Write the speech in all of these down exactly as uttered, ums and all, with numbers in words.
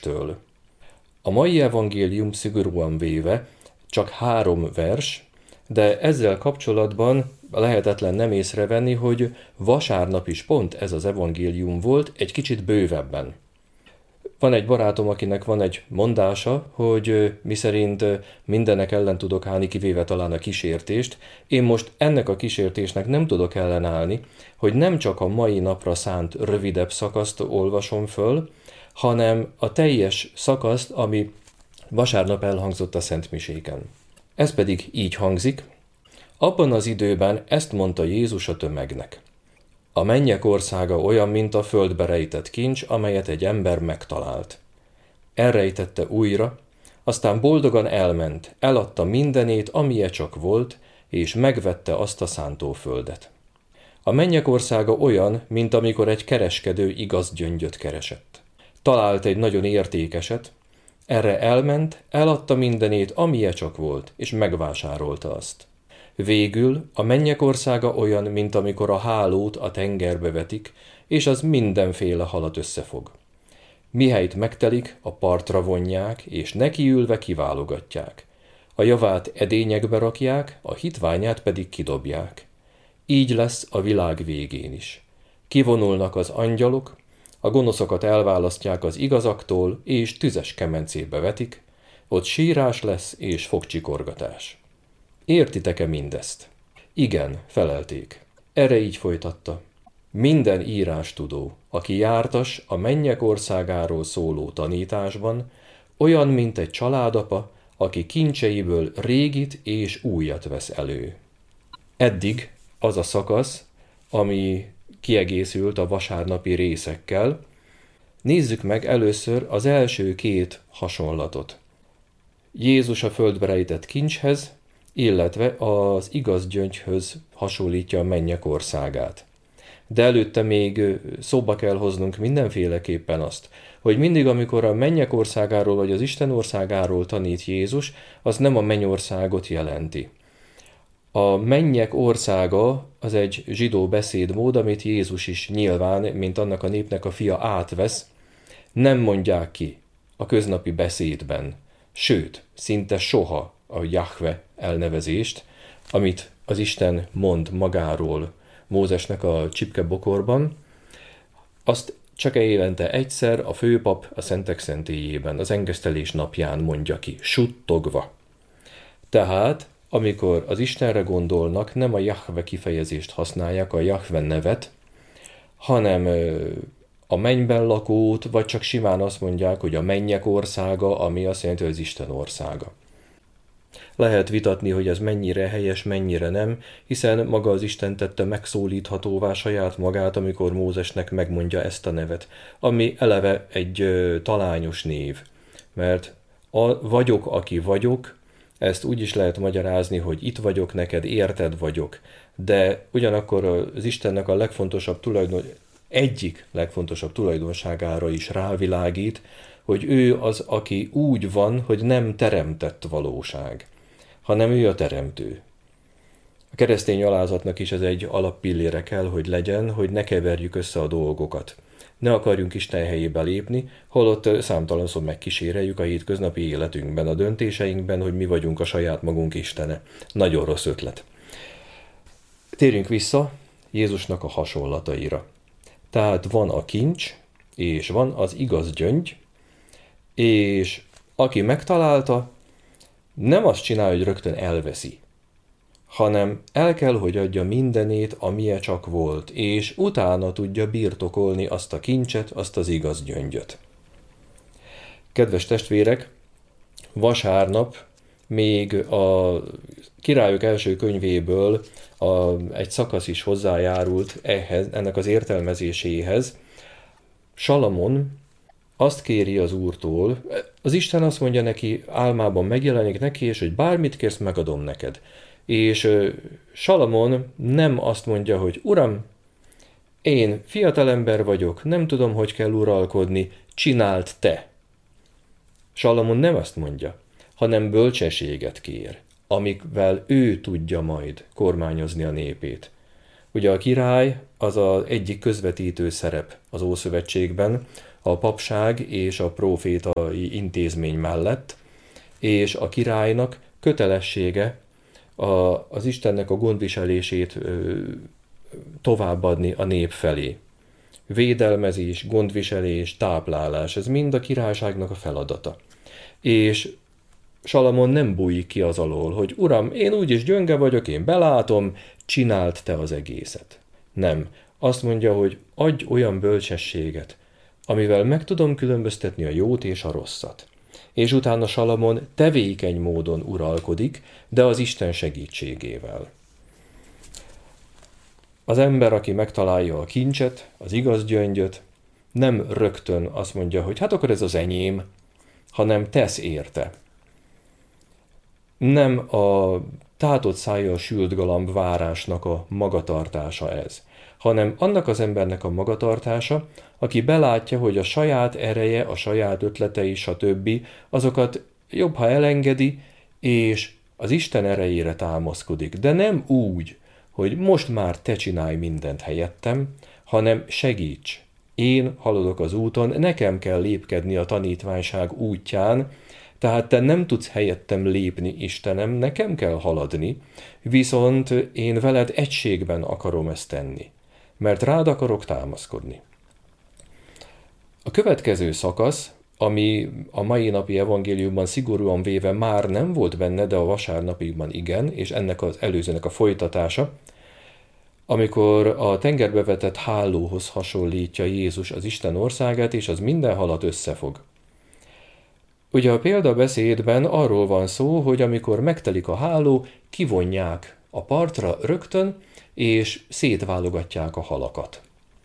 Krisztustól. A mai evangélium szigorúan véve csak három vers, de ezzel kapcsolatban lehetetlen nem észrevenni, hogy vasárnap is pont ez az evangélium volt, egy kicsit bővebben. Van egy barátom, akinek van egy mondása, hogy miszerint mindennek ellen tudok állni, kivéve talán a kísértést. Én most ennek a kísértésnek nem tudok ellenállni, hogy nem csak a mai napra szánt rövidebb szakaszt olvasom föl, hanem a teljes szakaszt, ami vasárnap elhangzott a szentmiséken. Ez pedig így hangzik: abban az időben ezt mondta Jézus a tömegnek. A mennyek országa olyan, mint a földbe rejtett kincs, amelyet egy ember megtalált. Elrejtette újra, aztán boldogan elment, eladta mindenét, amilyen csak volt, és megvette azt a szántóföldet. A mennyek országa olyan, mint amikor egy kereskedő igaz gyöngyöt keresett. Talált egy nagyon értékeset, erre elment, eladta mindenét, amilyen csak volt, és megvásárolta azt. Végül a mennyek országa olyan, mint amikor a hálót a tengerbe vetik, és az mindenféle halat összefog. Mihelyt megtelik, a partra vonják, és nekiülve kiválogatják. A javát edényekbe rakják, a hitványát pedig kidobják. Így lesz a világ végén is. Kivonulnak az angyalok, a gonoszokat elválasztják az igazaktól, és tüzes kemencébe vetik, ott sírás lesz és fogcsikorgatás. Értitek-e mindezt? Igen, felelték. Erre így folytatta. Minden írástudó, aki jártas a mennyek országáról szóló tanításban, olyan, mint egy családapa, aki kincseiből régit és újat vesz elő. Eddig az a szakasz, ami kiegészült a vasárnapi részekkel. Nézzük meg először az első két hasonlatot. Jézus a földbe rejtett kincshez, illetve az igaz gyöngyhöz hasonlítja a mennyek országát. De előtte még szóba kell hoznunk mindenféleképpen azt, hogy mindig, amikor a mennyek országáról vagy az Isten országáról tanít Jézus, az nem a mennyországot jelenti. A mennyek országa az egy zsidó beszédmód, amit Jézus is nyilván, mint annak a népnek a fia átvesz, nem mondják ki a köznapi beszédben, sőt, szinte soha a Jahve elnevezést, amit az Isten mond magáról Mózesnek a csipkebokorban, azt csak évente egyszer a főpap a szentek szentélyében, az engesztelés napján mondja ki, suttogva. Tehát, amikor az Istenre gondolnak, nem a Jahve kifejezést használják, a Jahve nevet, hanem a mennyben lakót, vagy csak simán azt mondják, hogy a mennyek országa, ami azt jelenti, hogy az Isten országa. Lehet vitatni, hogy ez mennyire helyes, mennyire nem, hiszen maga az Isten tette megszólíthatóvá saját magát, amikor Mózesnek megmondja ezt a nevet, ami eleve egy ö, talányos név, mert a vagyok, aki vagyok, ezt úgy is lehet magyarázni, hogy itt vagyok neked, érted vagyok, de ugyanakkor az Istennek a legfontosabb tulajdon, egyik legfontosabb tulajdonságára is rávilágít, hogy ő az, aki úgy van, hogy nem teremtett valóság, hanem ő a teremtő. A keresztény alázatnak is ez egy alappillére kell, hogy legyen, hogy ne keverjük össze a dolgokat. Ne akarjunk Isten helyébe lépni, holott számtalanszor megkíséreljük a hétköznapi életünkben, a döntéseinkben, hogy mi vagyunk a saját magunk Istene. Nagyon rossz ötlet. Térjünk vissza Jézusnak a hasonlataira. Tehát van a kincs, és van az igaz gyöngy, és aki megtalálta, nem azt csinál, hogy rögtön elveszi, hanem el kell, hogy adja mindenét, amilyen csak volt, és utána tudja birtokolni azt a kincset, azt az igaz gyöngyöt. Kedves testvérek, vasárnap még a Királyok első könyvéből a, egy szakasz is hozzájárult ehhez, ennek az értelmezéséhez. Salamon azt kéri az Úrtól, az Isten azt mondja neki, álmában megjelenik neki, és hogy bármit kérsz, megadom neked. És Salamon nem azt mondja, hogy Uram, én fiatalember vagyok, nem tudom, hogy kell uralkodni, csináld te. Salamon nem azt mondja, hanem bölcsességet kér, amivel ő tudja majd kormányozni a népét. Ugye a király az az egyik közvetítő szerep az Ószövetségben, a papság és a prófétai intézmény mellett, és a királynak kötelessége a, az Istennek a gondviselését ö, továbbadni a nép felé. Védelmezés, gondviselés, táplálás, ez mind a királyságnak a feladata. És Salamon nem bújik ki az alól, hogy uram, én úgyis gyönge vagyok, én belátom, csináld te az egészet. Nem. Azt mondja, hogy adj olyan bölcsességet, amivel meg tudom különböztetni a jót és a rosszat. És utána Salamon tevékeny módon uralkodik, de az Isten segítségével. Az ember, aki megtalálja a kincset, az igaz gyöngyöt, nem rögtön azt mondja, hogy hát akkor ez az enyém, hanem tesz érte. Nem a tátott szájjal sült galamb várásnak a magatartása ez, hanem annak az embernek a magatartása, aki belátja, hogy a saját ereje, a saját ötletei, stb. Azokat jobb, ha elengedi, és az Isten erejére támaszkodik. De nem úgy, hogy most már te csinálj mindent helyettem, hanem segíts. Én haladok az úton, nekem kell lépkedni a tanítványság útján, tehát te nem tudsz helyettem lépni, Istenem, nekem kell haladni, viszont én veled egységben akarom ezt tenni, mert rád akarok támaszkodni. A következő szakasz, ami a mai napi evangéliumban szigorúan véve már nem volt benne, de a vasárnapikban igen, és ennek az előzőnek a folytatása, amikor a tengerbe vetett hálóhoz hasonlítja Jézus az Isten országát, és az minden halat összefog. Ugye a példabeszédben arról van szó, hogy amikor megtelik a háló, kivonják a partra rögtön, és szétválogatják a halakat.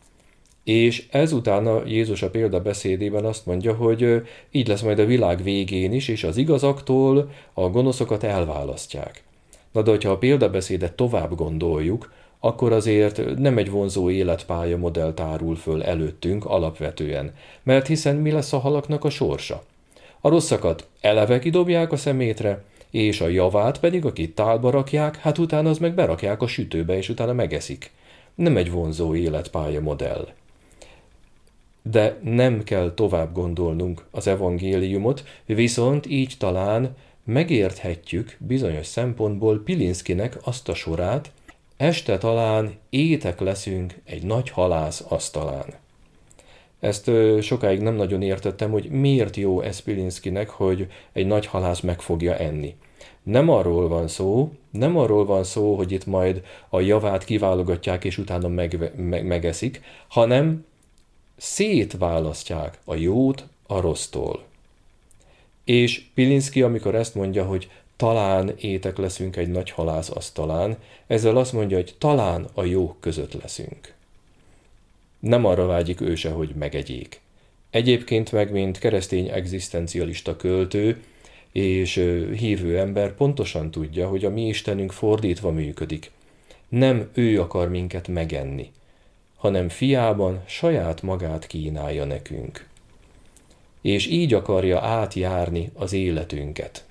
És ezután a Jézus a példabeszédében azt mondja, hogy így lesz majd a világ végén is, és az igazaktól a gonoszokat elválasztják. Na de hogyha a példabeszédet tovább gondoljuk, akkor azért nem egy vonzó életpálya modell tárul föl előttünk alapvetően, mert hiszen mi lesz a halaknak a sorsa? A rosszakat eleve kidobják a szemétre, és a javát pedig, akit tálba rakják, hát utána az meg berakják a sütőbe, és utána megeszik. Nem egy vonzó életpálya modell. De nem kell tovább gondolnunk az evangéliumot, viszont így talán megérthetjük bizonyos szempontból Pilinszkinek azt a sorát, este talán étek leszünk egy nagy halász asztalán. Ezt ö, sokáig nem nagyon értettem, hogy miért jó ez Pilinszkinek, hogy egy nagy halász meg fogja enni. Nem arról van szó, nem arról van szó, hogy itt majd a javát kiválogatják, és utána meg, meg, megeszik, hanem szétválasztják a jót a rossztól. És Pilinszki, amikor ezt mondja, hogy talán étek leszünk egy nagy halász asztalán, ezzel azt mondja, hogy talán a jók között leszünk. Nem arra vágyik ő se, hogy megegyék. Egyébként meg, mint keresztény egzisztencialista költő és hívő ember pontosan tudja, hogy a mi Istenünk fordítva működik. Nem ő akar minket megenni, hanem fiában saját magát kínálja nekünk. És így akarja átjárni az életünket.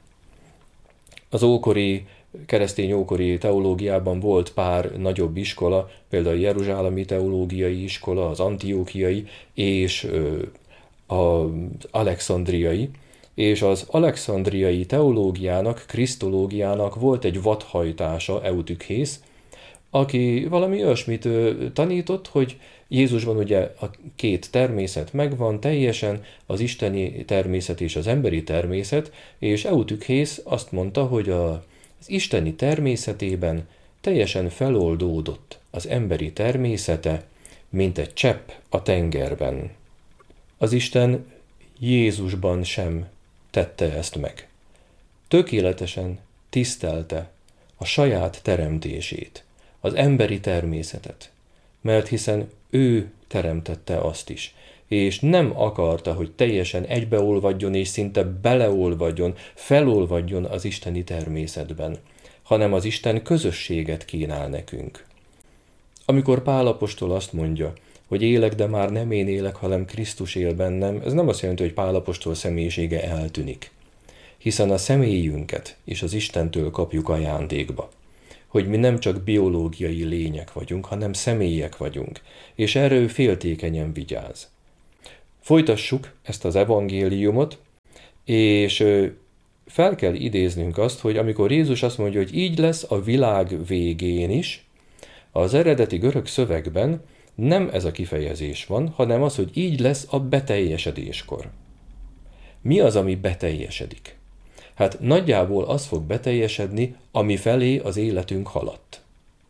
Az ókori, keresztény ókori teológiában volt pár nagyobb iskola, például a jeruzsálemi teológiai iskola, az antiókiai és az alexandriai, és az alexandriai teológiának, krisztológiának volt egy vadhajtása, Eutükhész, aki valami olyasmit tanított, hogy Jézusban ugye a két természet megvan teljesen, az isteni természet és az emberi természet, és Eutükhész azt mondta, hogy a, az isteni természetében teljesen feloldódott az emberi természete, mint egy csepp a tengerben. Az Isten Jézusban sem tette ezt meg. Tökéletesen tisztelte a saját teremtését, az emberi természetet, mert hiszen ő teremtette azt is, és nem akarta, hogy teljesen egybeolvadjon és szinte beleolvadjon, felolvadjon az isteni természetben, hanem az Isten közösséget kínál nekünk. Amikor Pál apostol azt mondja, hogy élek, de már nem én élek, hanem Krisztus él bennem, ez nem azt jelenti, hogy Pál apostol személyisége eltűnik, hiszen a személyünket és az Istentől kapjuk ajándékba, hogy mi nem csak biológiai lények vagyunk, hanem személyek vagyunk, és erre ő féltékenyen vigyáz. Folytassuk ezt az evangéliumot, és fel kell idéznünk azt, hogy amikor Jézus azt mondja, hogy így lesz a világ végén is, az eredeti görög szövegben nem ez a kifejezés van, hanem az, hogy így lesz a beteljesedéskor. Mi az, ami beteljesedik? Hát nagyjából az fog beteljesedni, ami felé az életünk haladt.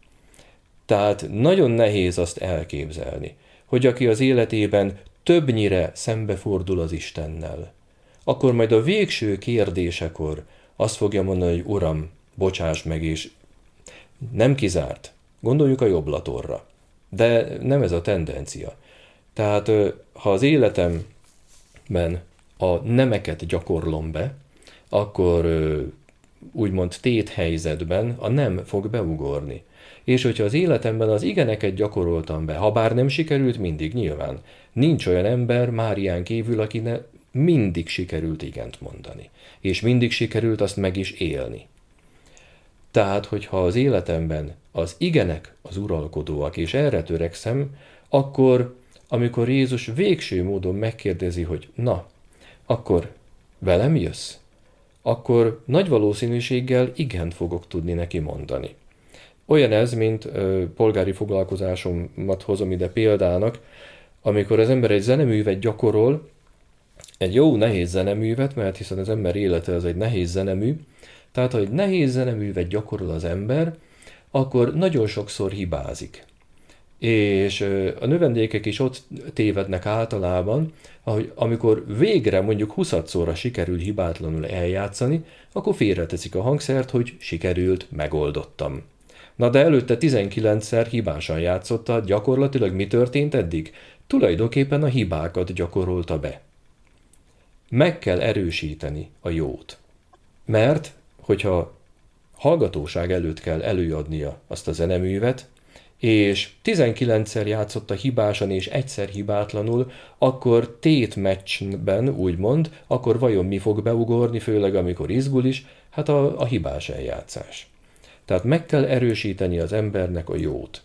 Tehát nagyon nehéz azt elképzelni, hogy aki az életében többnyire szembefordul az Istennel, akkor majd a végső kérdésekor azt fogja mondani, hogy Uram, bocsáss meg, és nem kizárt. Gondoljuk a jobblatorra. De nem ez a tendencia. Tehát ha az életemben a nemeket gyakorlom be, akkor úgymond téthelyzetben a nem fog beugorni. És hogyha az életemben az igeneket gyakoroltam be, ha bár nem sikerült mindig nyilván, nincs olyan ember Márián kívül, akinek mindig sikerült igent mondani. És mindig sikerült azt meg is élni. Tehát, hogyha az életemben az igenek az uralkodóak, és erre törekszem, akkor, amikor Jézus végső módon megkérdezi, hogy na, akkor velem jössz? Akkor nagy valószínűséggel igent fogok tudni neki mondani. Olyan ez, mint ö, polgári foglalkozásomat hozom ide példának, amikor az ember egy zeneművet gyakorol, egy jó nehéz zeneművet, mert hiszen az ember élete az egy nehéz zenemű, tehát ha egy nehéz zeneművet gyakorol az ember, akkor nagyon sokszor hibázik. És a növendékek is ott tévednek általában, hogy amikor végre mondjuk huszadszorra sikerül hibátlanul eljátszani, akkor félreteszik a hangszert, hogy sikerült, megoldottam. Na de előtte tizenkilencszer hibásan játszotta, gyakorlatilag mi történt eddig? Tulajdonképpen a hibákat gyakorolta be. Meg kell erősíteni a jót. Mert, hogyha hallgatóság előtt kell előadnia azt a zeneművet, és tizenkilencszer játszotta hibásan és egyszer hibátlanul, akkor tétmeccsben, úgymond, akkor vajon mi fog beugorni, főleg amikor izgul is? Hát a, a hibás eljátszás. Tehát meg kell erősíteni az embernek a jót.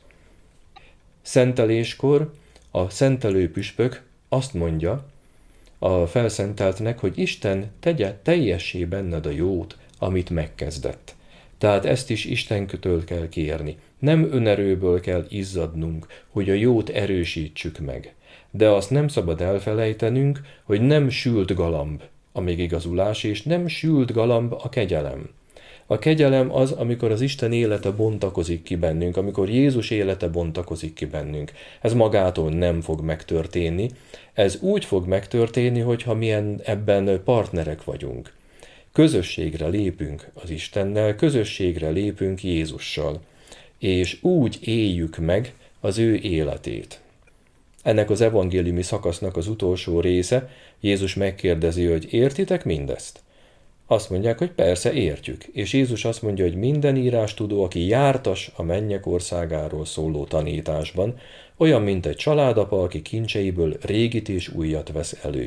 Szenteléskor a szentelő püspök azt mondja a felszenteltnek, hogy Isten tegye teljessé benned a jót, amit megkezdett. Tehát ezt is Istenkötől kell kérni. Nem önerőből kell izzadnunk, hogy a jót erősítsük meg. De azt nem szabad elfelejtenünk, hogy nem sült galamb a megigazulás, és nem sült galamb a kegyelem. A kegyelem az, amikor az Isten élete bontakozik ki bennünk, amikor Jézus élete bontakozik ki bennünk. Ez magától nem fog megtörténni. Ez úgy fog megtörténni, hogyha milyen ebben partnerek vagyunk. Közösségre lépünk az Istennel, közösségre lépünk Jézussal, és úgy éljük meg az ő életét. Ennek az evangéliumi szakasznak az utolsó része, Jézus megkérdezi, hogy értitek mindezt? Azt mondják, hogy persze értjük, és Jézus azt mondja, hogy minden írástudó, aki jártas a mennyek országáról szóló tanításban, olyan, mint egy családapa, aki kincseiből régit és újat vesz elő.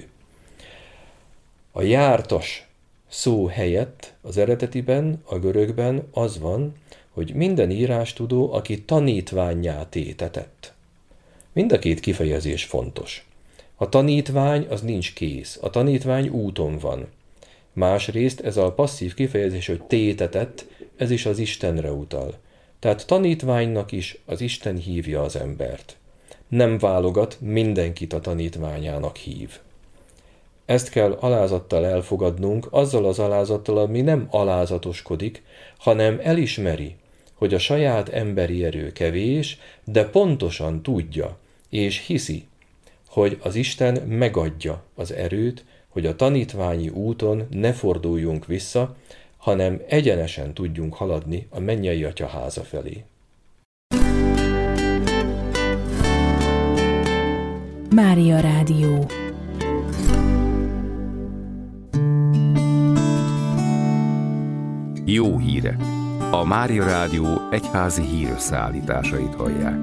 A jártas szó helyett az eredetiben, a görögben az van, hogy minden írástudó, aki tanítvánnyá tétetett. Mind a két kifejezés fontos. A tanítvány az nincs kész, a tanítvány úton van. Másrészt ez a passzív kifejezés, hogy tétetett, ez is az Istenre utal. Tehát tanítványnak is az Isten hívja az embert. Nem válogat, mindenkit a tanítványának hív. Ezt kell alázattal elfogadnunk, azzal az alázattal, ami nem alázatoskodik, hanem elismeri, hogy a saját emberi erő kevés, de pontosan tudja és hiszi, hogy az Isten megadja az erőt, hogy a tanítványi úton ne forduljunk vissza, hanem egyenesen tudjunk haladni a mennyei Atya háza felé. Mária Rádió. Jó hírek! A Mária Rádió egyházi hírösszeállításait hallják.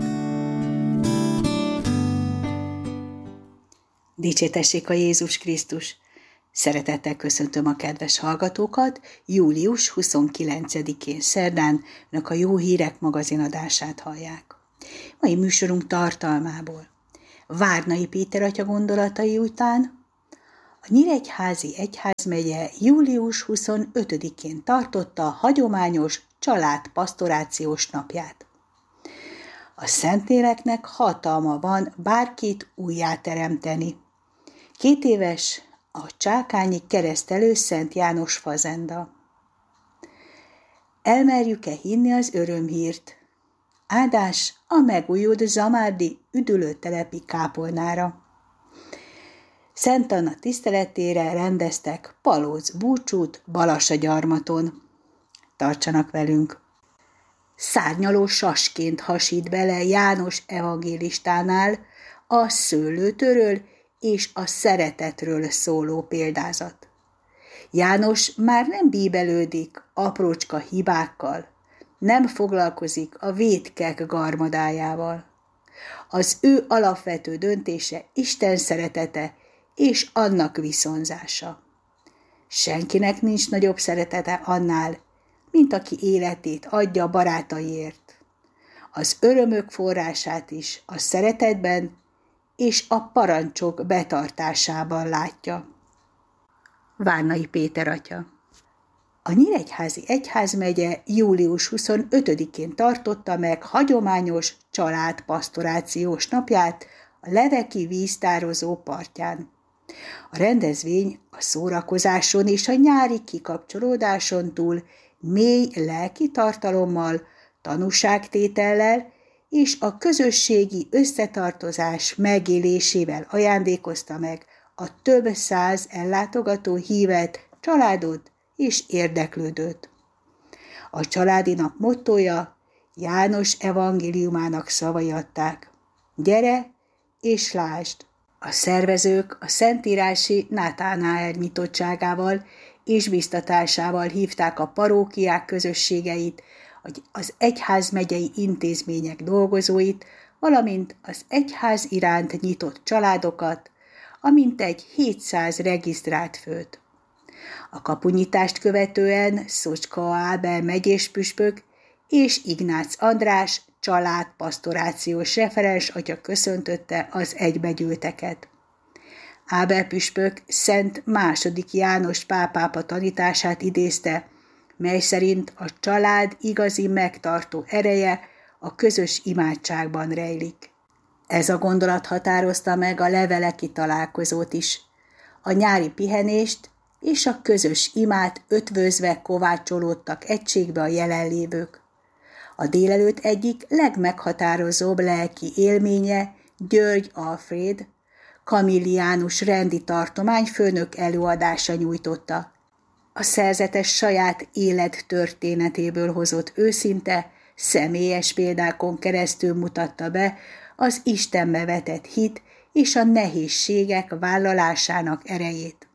Dicsértessék a Jézus Krisztus! Szeretettel köszöntöm a kedves hallgatókat, július huszonkilencedikén szerdán önök a Jó Hírek magazinadását hallják. Mai műsorunk tartalmából. Várnai Péter atya gondolatai után a Nyíregyházi Egyházmegye július huszonötödikén tartotta a hagyományos családpasztorációs napját. A Szentléleknek hatalma van bárkit újjáteremteni. Két éves a csákányi keresztelő Szent János fazenda. Elmerjük-e hinni az örömhírt? Áldás a megújult zamárdi üdülőtelepi kápolnára. Szent Anna tiszteletére rendeztek palóc búcsút Balassagyarmaton. Tartsanak velünk! Szárnyaló sasként hasít bele János evangélistánál a szőlőtőről és a szeretetről szóló példázat. János már nem bíbelődik aprócska hibákkal, nem foglalkozik a vétkek garmadájával. Az ő alapvető döntése Isten szeretete és annak viszonzása. Senkinek nincs nagyobb szeretete annál, mint aki életét adja barátaiért. Az örömök forrását is a szeretetben és a parancsok betartásában látja. Várnai Péter atya. A Nyíregyházi Egyházmegye július huszonötödikén tartotta meg hagyományos családpasztorációs napját a Leveki víztározó partján. A rendezvény a szórakozáson és a nyári kikapcsolódáson túl mély lelki tartalommal, tanúságtétellel és a közösségi összetartozás megélésével ajándékozta meg a több száz ellátogató hívet, családot és érdeklődőt. A családi nap mottója János evangéliumának szavai adták. Gyere és lásd! A szervezők a szentírási Nátánael nyitottságával és biztatásával hívták a parókiák közösségeit, az egyházmegyei intézmények dolgozóit, valamint az egyház iránt nyitott családokat, a mintegy hétszáz regisztrált főt. A kapunyitást követően Szocska Ábel megyéspüspök és Ignác András családpasztorációs referens atya köszöntötte az egybegyűlteket. Ábel püspök Szent második János pálpápa tanítását idézte, mely szerint a család igazi megtartó ereje a közös imádságban rejlik. Ez a gondolat határozta meg a leveleki találkozót is, a nyári pihenést és a közös imát ötvözve kovácsolódtak egységbe a jelenlévők. A délelőtt egyik legmeghatározóbb lelki élménye György Alfréd, kamilliánus rendi tartományfőnök előadása nyújtotta. A szerzetes saját élettörténetéből hozott őszinte, személyes példákon keresztül mutatta be az Istenbe vetett hit és a nehézségek vállalásának erejét.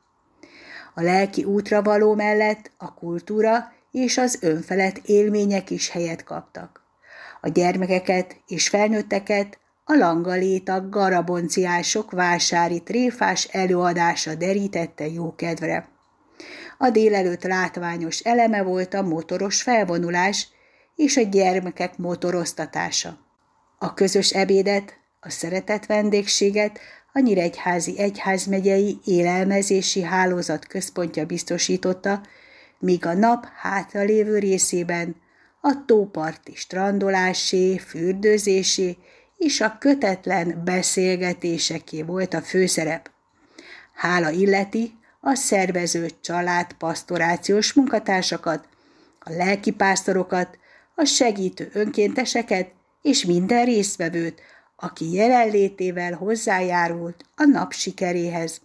A lelki útra való mellett a kultúra és az önfelett élmények is helyet kaptak. A gyermekeket és felnőtteket a langalétak garabonciások vásári tréfás előadása derítette jókedvre. A délelőtt látványos eleme volt a motoros felvonulás és a gyermekek motoroztatása. A közös ebédet, a szeretett vendégséget a Nyíregyházi Egyházmegyei Élelmezési Hálózat központja biztosította, míg a nap hátralévő részében a tóparti strandolásé, fürdőzésé és a kötetlen beszélgetéseké volt a főszerep. Hála illeti a szervező családpasztorációs munkatársakat, a lelkipásztorokat, a segítő önkénteseket és minden résztvevőt, aki jelenlétével hozzájárult a nap sikeréhez.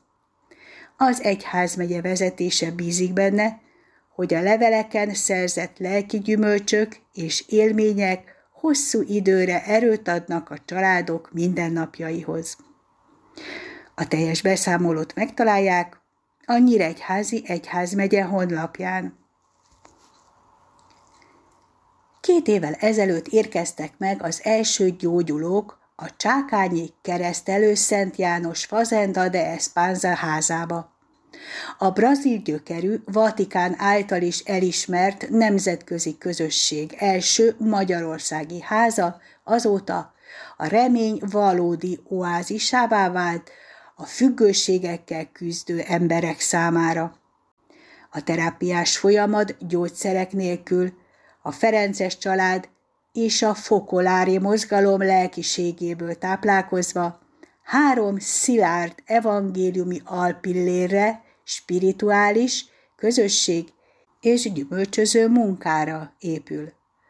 Az egyházmegye vezetése bízik benne, hogy a leveleken szerzett lelki gyümölcsök és élmények hosszú időre erőt adnak a családok mindennapjaihoz. A teljes beszámolót megtalálják a Nyíregyházi Egyházmegye honlapján. Két évvel ezelőtt érkeztek meg az első gyógyulók a csákányi keresztelő Szent János Fazenda de Espanza házába. A brazil gyökerű, Vatikán által is elismert nemzetközi közösség első magyarországi háza azóta A remény valódi oázisává vált a függőségekkel küzdő emberek számára. A terápiás folyamat gyógyszerek nélkül a ferences család és a fokolári mozgalom lelkiségéből táplálkozva három szilárd evangéliumi alpillérre, spirituális, közösség és gyümölcsöző munkára épül.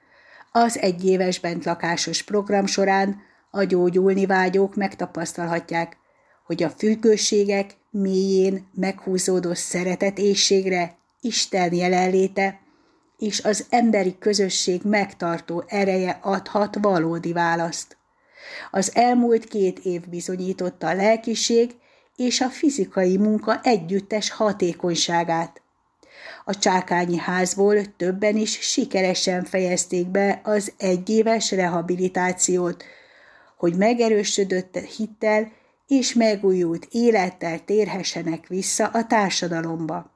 Az egyéves bentlakásos program során a gyógyulni vágyók megtapasztalhatják, hogy a függőségek mélyén meghúzódó szeretetéhségre Isten jelenléte és az emberi közösség megtartó ereje adhat valódi választ. Az elmúlt két év bizonyította a lelkiség és a fizikai munka együttes hatékonyságát. A Csákányi házból többen is sikeresen fejezték be az egyéves rehabilitációt, hogy megerősödött hittel és megújult élettel térhessenek vissza a társadalomba.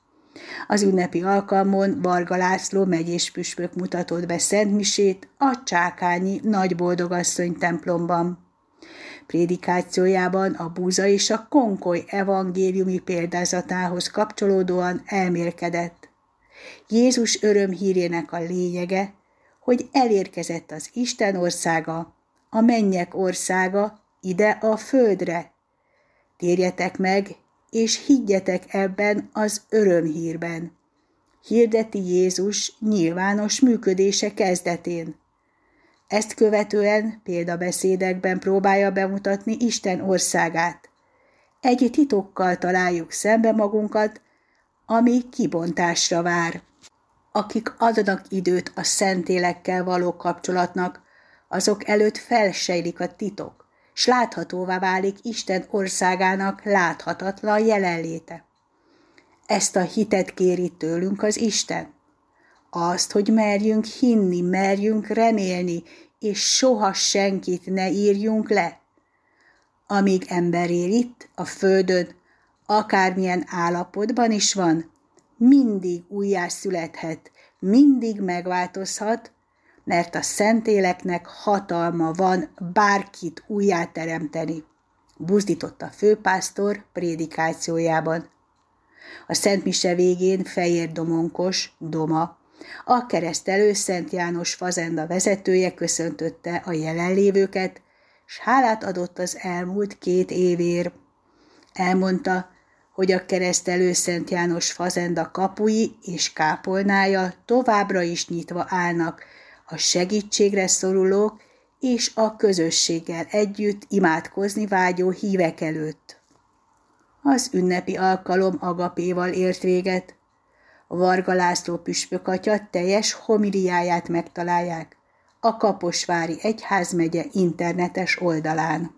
Az ünnepi alkalmon Varga László megyéspüspök mutatott be szentmisét a Csákányi Nagyboldogasszony templomban. Prédikációjában a Búza és a Konkoly evangéliumi példázatához kapcsolódóan elmélkedett. Jézus örömhírének a lényege, hogy elérkezett az Isten országa, a mennyek országa ide a földre. Térjetek meg, és higgyetek ebben az örömhírben. Hirdeti Jézus nyilvános működése kezdetén. Ezt követően példabeszédekben próbálja bemutatni Isten országát. Egy titokkal találjuk szembe magunkat, ami kibontásra vár. Akik adnak időt a szentélekkel való kapcsolatnak, azok előtt felsejlik a titok, s láthatóvá válik Isten országának láthatatlan jelenléte. Ezt a hitet kéri tőlünk az Isten. Azt, hogy merjünk hinni, merjünk remélni, és soha senkit ne írjunk le. Amíg ember él itt, a földön, akármilyen állapotban is van, mindig újjászülethet, mindig megváltozhat, mert a szentéleknek hatalma van bárkit újjáteremteni, buzdított a főpásztor prédikációjában. A szentmise végén Fejér Domonkos, Doma, a keresztelő Szent János fazenda vezetője köszöntötte a jelenlévőket, s hálát adott az elmúlt két évért. Elmondta, hogy a keresztelő Szent János fazenda kapui és kápolnája továbbra is nyitva állnak a segítségre szorulók és a közösséggel együtt imádkozni vágyó hívek előtt. Az ünnepi alkalom agapéval ért véget. A Varga László püspök atya teljes homiliáját megtalálják a Kaposvári Egyházmegye internetes oldalán.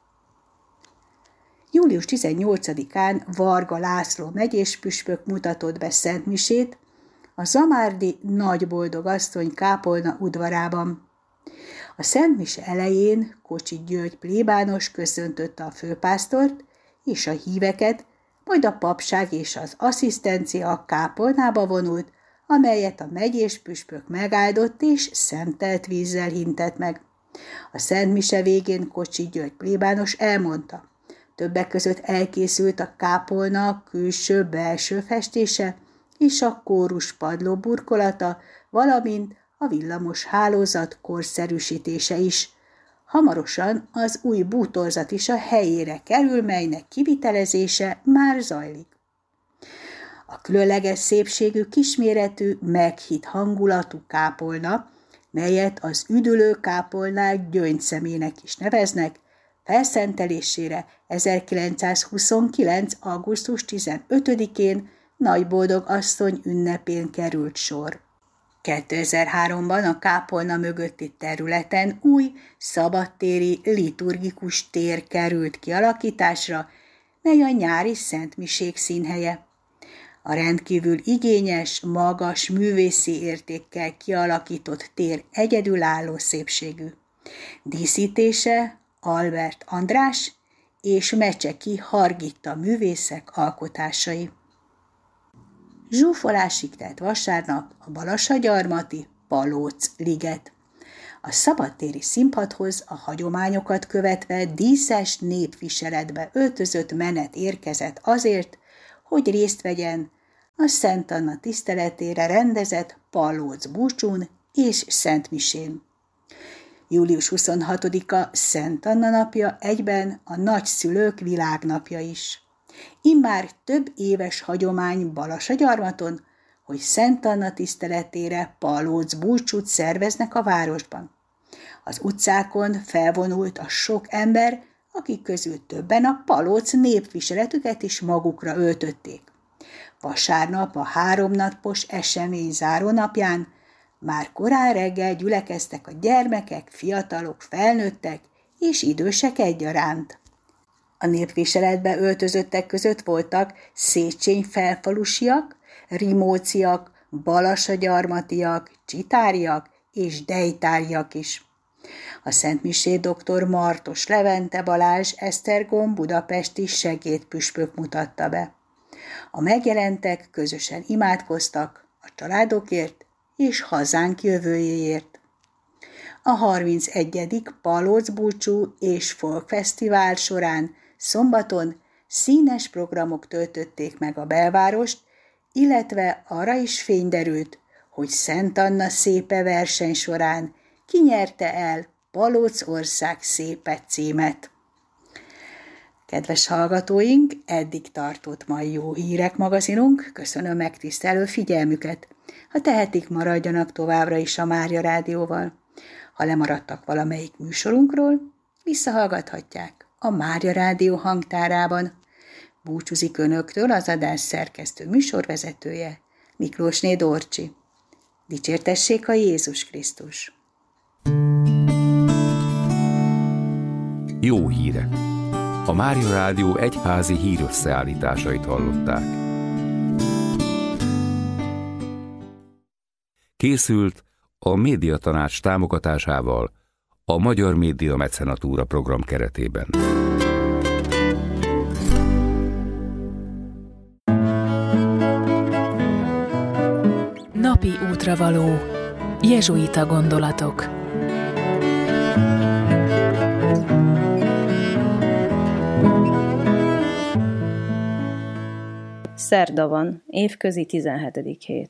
július tizennyolcadikán Varga László megyéspüspök mutatott be szentmisét a Zamárdi Nagyboldogasszony kápolna udvarában. A szentmise elején Kocsis György plébános köszöntötte a főpásztort és a híveket, majd a papság és az asszisztencia a kápolnába vonult, amelyet a megyéspüspök megáldott és szentelt vízzel hintett meg. A szentmise végén Kocsis György plébános elmondta, többek között elkészült a kápolna külső-belső festése és a kórus padló burkolata, valamint a villamos hálózat korszerűsítése is. Hamarosan az új bútorzat is a helyére kerül, melynek kivitelezése már zajlik. A különleges szépségű, kisméretű, meghitt hangulatú kápolna, melyet az üdülő kápolnák gyöngyszemének is neveznek, felszentelésére ezerkilencszázhuszonkilenc. augusztus tizenötödikén Nagyboldogasszony ünnepén került sor. kétezer-háromban a kápolna mögötti területen új, szabadtéri, liturgikus tér került kialakításra, mely a nyári szentmisék színhelye. A rendkívül igényes, magas művészi értékkel kialakított tér egyedülálló szépségű. Díszítése Albert András és Mecseki Hargitta művészek alkotásai. Zsúfolásig telt vasárnap a Balassagyarmati Palóc liget. A szabadtéri színpadhoz a hagyományokat követve díszes népviseletbe öltözött menet érkezett azért, hogy részt vegyen a Szent Anna tiszteletére rendezett Pallóc búcsún és szentmisén. július huszonhatodika Szent Anna napja, egyben a nagyszülők világnapja is. Immár több éves hagyomány Balassagyarmaton, hogy Szent Anna tiszteletére Pallóc búcsút szerveznek a városban. Az utcákon felvonult a sok ember, akik közül többen a Pallóc népviseletüket is magukra öltötték. Vasárnap a háromnapos esemény zárónapján már korán reggel gyülekeztek a gyermekek, fiatalok, felnőttek és idősek egyaránt. A népviseletbe öltözöttek között voltak Széchenyi felfalusiak, rimóciak, balassagyarmatiak, csitáriak és dejtáriak is. A szentmisé dr. Martos Levente Balázs Esztergom budapesti segédpüspök mutatta be. A megjelentek közösen imádkoztak a családokért és hazánk jövőjéért. A harmincegyedik Pallóc búcsú és folkfesztivál során szombaton színes programok töltötték meg a belvárost, illetve arra is fény derült, hogy Szent Anna szépe verseny során kinyerte el Pallóc ország szépe címet. Kedves hallgatóink, eddig tartott mai Jó Hírek magazinunk, köszönöm megtisztelő figyelmüket. Ha tehetik, maradjanak továbbra is a Mária Rádióval. Ha lemaradtak valamelyik műsorunkról, visszahallgathatják a Mária Rádió hangtárában. Búcsúzik önöktől az adás szerkesztő műsorvezetője, Miklósné Dorcsi. Dicsértessék a Jézus Krisztus! Jó hírek! A Mária Rádió egyházi hírösszeállításait hallották. Készült a Médiatanács támogatásával a Magyar Média Mecenatúra program keretében. Napi útravaló. Jezsuita gondolatok. Szerda van, évközi tizenhetedik hét.